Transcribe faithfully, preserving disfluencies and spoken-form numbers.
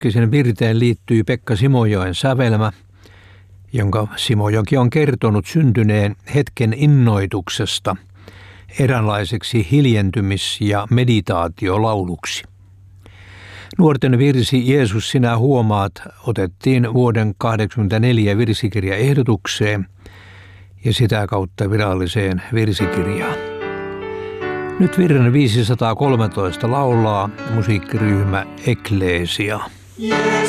Häkkisen virteen liittyy Pekka Simojoen sävelmä, jonka Simojoki on kertonut syntyneen hetken innoituksesta eräänlaiseksi hiljentymis- ja meditaatiolauluksi. Nuorten virsi Jeesus sinä huomaat otettiin vuoden kahdeksankymmentäneljä virsikirjaehdotukseen ja sitä kautta viralliseen virsikirjaan. Nyt virren viisisataakolmetoista laulaa musiikkiryhmä Eklesia.